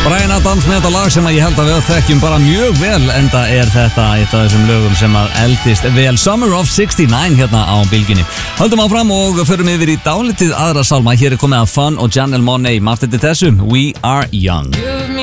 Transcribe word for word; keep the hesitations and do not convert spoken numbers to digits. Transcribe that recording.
Bryan Adams með þetta lag sem að ég held að við þekkjum bara mjög vel, enda er þetta eitt af þessum lögum sem að eldist vel. Summer of sixty-nine hérna á bylginni. Höldum áfram og förum yfir í dálítið aðra sálma. Hér er komið að Fun og Janelle Monáe. Maður þetta þessu, We Are Young.